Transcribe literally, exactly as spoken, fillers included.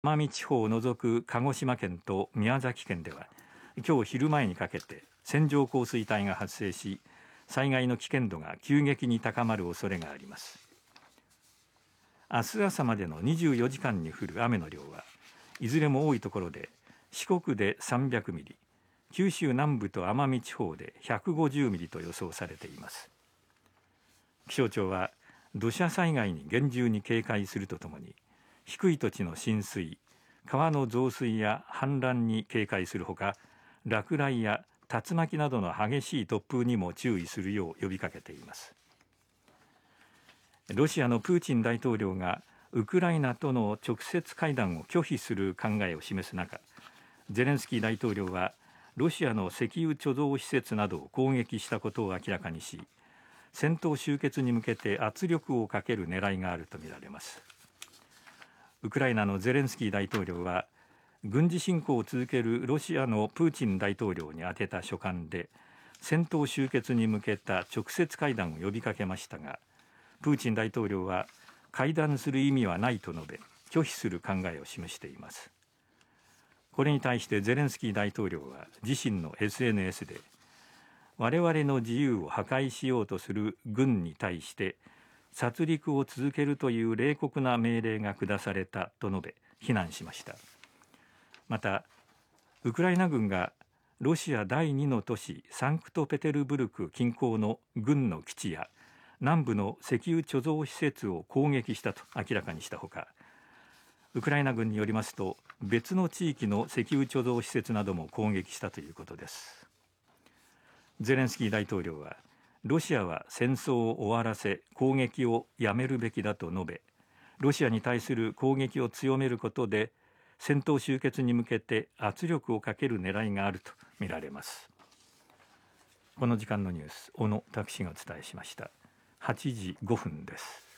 奄美地方を除く鹿児島県と宮崎県では今日昼前にかけて線状降水帯が発生し、災害の危険度が急激に高まる恐れがあります。明日朝までのにじゅうよじかんに降る雨の量はいずれも多いところで四国でさんびゃくミリ、九州南部と奄美地方でひゃくごじゅうミリと予想されています。気象庁は土砂災害に厳重に警戒するとともに、低い土地の浸水、川の増水や氾濫に警戒するほか、落雷や竜巻などの激しい突風にも注意するよう呼びかけています。ロシアのプーチン大統領がウクライナとの直接会談を拒否する考えを示す中、ゼレンスキー大統領はロシアの石油貯蔵施設などを攻撃したことを明らかにし、戦闘終結に向けて圧力をかける狙いがあるとみられます。ウクライナのゼレンスキー大統領は軍事侵攻を続けるロシアのプーチン大統領に宛てた書簡で戦闘終結に向けた直接会談を呼びかけましたが、プーチン大統領は会談する意味はないと述べ拒否する考えを示しています。これに対してゼレンスキー大統領は自身の エスエヌエス で、我々の自由を破壊しようとする軍に対して殺戮を続けるという冷酷な命令が下されたと述べ非難しました。またウクライナ軍がロシア第二の都市サンクトペテルブルク近郊の軍の基地や南部の石油貯蔵施設を攻撃したと明らかにしたほか、ウクライナ軍によりますと別の地域の石油貯蔵施設なども攻撃したということです。ゼレンスキー大統領はロシアは戦争を終わらせ攻撃をやめるべきだと述べ、ロシアに対する攻撃を強めることで戦闘終結に向けて圧力をかける狙いがあるとみられます。この時間のニュース、小野拓志がお伝えしました。はちじごふんです。